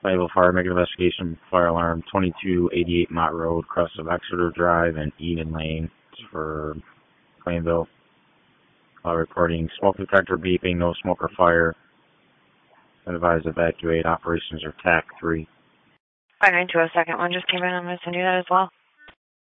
Fayetteville Fire, make an investigation. Fire alarm 2288 Mott Road, crest of Exeter Drive and Eden Lane for Plainville. Reporting smoke detector beeping, no smoke or fire. Advise evacuate. Operations are TAC 3. 592 second one just came in. I'm going to send you that as well.